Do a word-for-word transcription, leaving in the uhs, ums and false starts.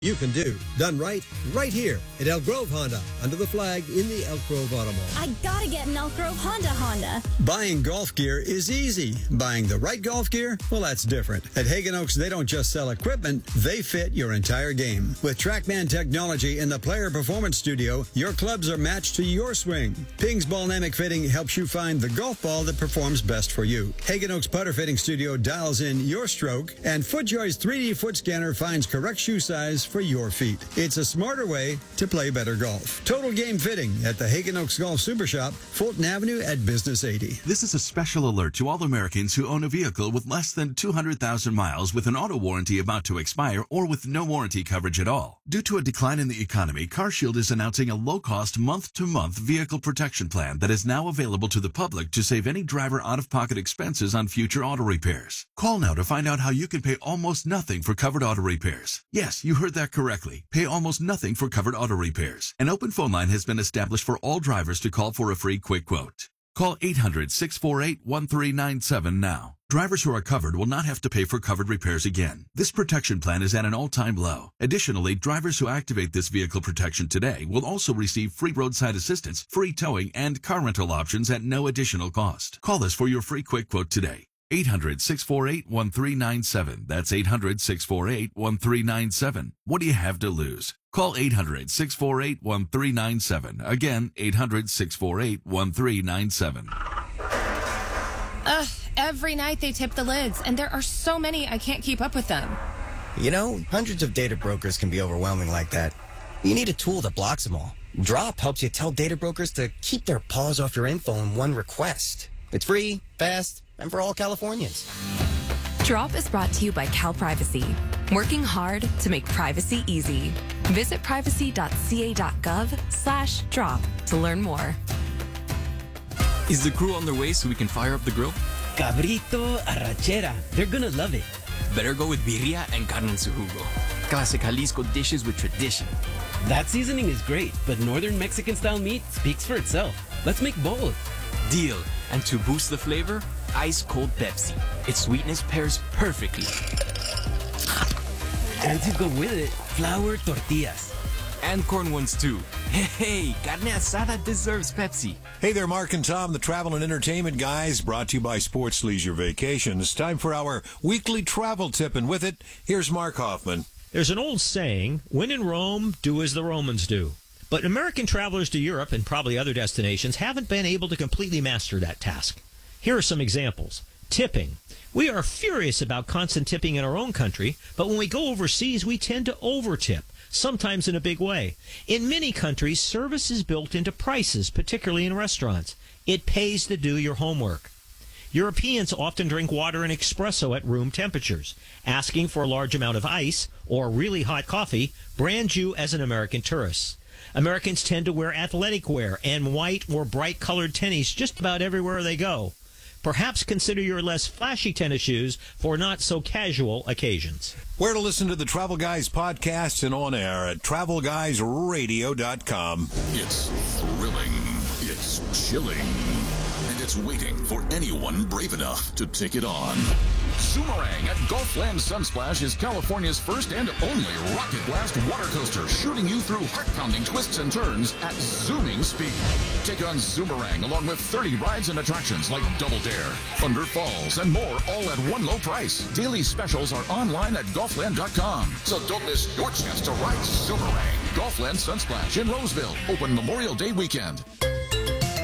You can do. Done right, right here at Elk Grove Honda, under the flag in the Elk Grove Auto Mall. I gotta get an Elk Grove Honda Honda. Buying golf gear is easy. Buying the right golf gear, well, that's different. At Hagen Oaks, they don't just sell equipment, they fit your entire game. With TrackMan technology in the Player Performance Studio, your clubs are matched to your swing. Ping's Ballnamic Fitting helps you find the golf ball that performs best for you. Hagen Oaks Putter Fitting Studio dials in your stroke, and FootJoy's three D foot scanner finds correct shoe size for your feet. It's a smarter way to play better golf. Total Game Fitting at the Hagen Oaks Golf Super Shop, Fulton Avenue at Business eighty. This is a special alert to all Americans who own a vehicle with less than two hundred thousand miles with an auto warranty about to expire or with no warranty coverage at all. Due to a decline in the economy, CarShield is announcing a low-cost month-to-month vehicle protection plan that is now available to the public to save any driver out-of-pocket expenses on future auto repairs. Call now to find out how you can pay almost nothing for covered auto repairs. Yes, you heard that correctly. Pay almost nothing for covered auto repairs. An open phone line has been established for all drivers to call for a free quick quote. Call eight hundred, six four eight, one three nine seven now. Drivers who are covered will not have to pay for covered repairs again. This protection plan is at an all-time low. Additionally, drivers who activate this vehicle protection today will also receive free roadside assistance, free towing, and car rental options at no additional cost. Call us for your free quick quote today. eight hundred, six four eight, one three nine seven. That's eight hundred, six four eight, one three nine seven. What do you have to lose? Call eight hundred, six four eight, one three nine seven. Again, eight hundred, six four eight, one three nine seven. Ugh, every night they tip the lids, and there are so many I can't keep up with them. You know, hundreds of data brokers can be overwhelming like that. You need a tool that blocks them all. Drop helps you tell data brokers to keep their paws off your info in one request. It's free, fast, and for all Californians. Drop is brought to you by Cal Privacy, working hard to make privacy easy. Visit privacy.ca.gov slash drop to learn more. Is the crew on their way so we can fire up the grill? Cabrito arrachera. They're gonna love it. Better go with birria and carne en su jugo. Classic Jalisco dishes with tradition. That seasoning is great, but northern Mexican-style meat speaks for itself. Let's make both. Deal. And to boost the flavor, ice-cold Pepsi. Its sweetness pairs perfectly. And to go with it, flour tortillas. And corn ones too. Hey, carne asada deserves Pepsi. Hey there, Mark and Tom, the travel and entertainment guys, brought to you by Sports Leisure Vacations. Time for our weekly travel tip, and with it, here's Mark Hoffman. There's an old saying, when in Rome, do as the Romans do. But American travelers to Europe and probably other destinations haven't been able to completely master that task. Here are some examples. Tipping. We are furious about constant tipping in our own country, but when we go overseas, we tend to over-tip, sometimes in a big way. In many countries, service is built into prices, particularly in restaurants. It pays to do your homework. Europeans often drink water and espresso at room temperatures. Asking for a large amount of ice or really hot coffee brands you as an American tourist. Americans tend to wear athletic wear and white or bright-colored tennies just about everywhere they go. Perhaps consider your less flashy tennis shoes for not-so-casual occasions. Where to listen to the Travel Guys podcast and on air at travel guys radio dot com. It's thrilling. It's chilling. And it's waiting for anyone brave enough to take it on. Zoomerang at Gulfland Sunsplash is California's first and only rocket blast water coaster, shooting you through heart-pounding twists and turns at zooming speed. Take on Zoomerang along with thirty rides and attractions like Double Dare, Thunder Falls, and more, all at one low price. Daily specials are online at Gulfland dot com, so don't miss your chance to ride Zoomerang. Gulfland Sunsplash in Roseville, open Memorial Day weekend.